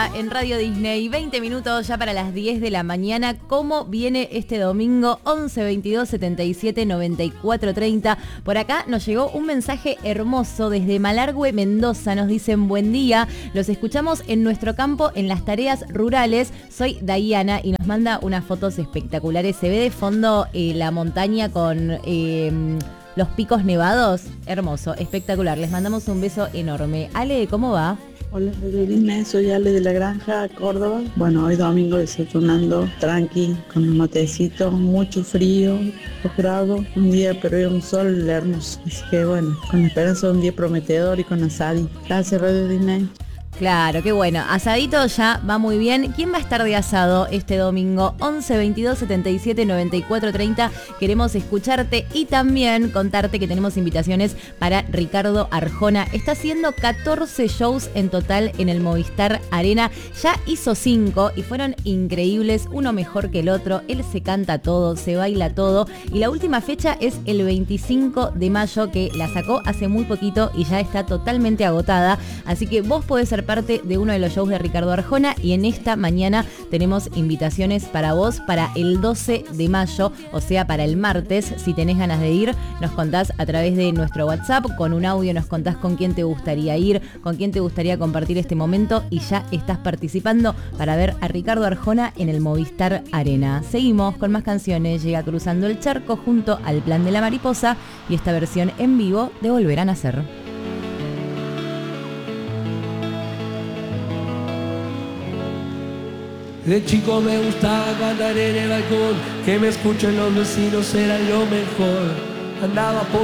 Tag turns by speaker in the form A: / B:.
A: En Radio Disney, 20 minutos ya para las 10 de la mañana. ¿Cómo viene este domingo? 11 22 77 94 30. Por acá nos llegó un mensaje hermoso desde Malargüe, Mendoza. Nos dicen buen día. Los escuchamos en nuestro campo en las tareas rurales. Soy Diana y nos manda unas fotos espectaculares. Se ve de fondo la montaña con los picos nevados. Hermoso, espectacular. Les mandamos un beso enorme. Ale, ¿cómo va?
B: Hola, Rodríguez, soy Ale de la Granja, Córdoba. Bueno, hoy domingo desayunando tranqui, con un matecito, mucho frío, 2 grados, un día pero hay un sol hermoso. Así que bueno, con la esperanza de un día prometedor y con asadi. Gracias, Radio Disney.
A: Claro, qué bueno. Asadito ya va muy bien. ¿Quién va a estar de asado este domingo? 11 22 77 94 30. Queremos escucharte y también contarte que tenemos invitaciones para Ricardo Arjona. Está haciendo 14 shows en total en el Movistar Arena. Ya hizo 5 y fueron increíbles, uno mejor que el otro. Él se canta todo, se baila todo. Y la última fecha es el 25 de mayo, que la sacó hace muy poquito y ya está totalmente agotada. Así que vos podés ser parte de uno de los shows de Ricardo Arjona y en esta mañana tenemos invitaciones para vos para el 12 de mayo, o sea, para el martes. Si tenés ganas de ir, nos contás a través de nuestro WhatsApp, con un audio nos contás con quién te gustaría ir, con quién te gustaría compartir este momento y ya estás participando para ver a Ricardo Arjona en el Movistar Arena. Seguimos con más canciones. Llega Cruzando el Charco junto al Plan de la Mariposa y esta versión en vivo de Volver a Nacer.
C: De chico me gustaba cantar en el balcón, que me escuchen los vecinos era lo mejor. Andaba por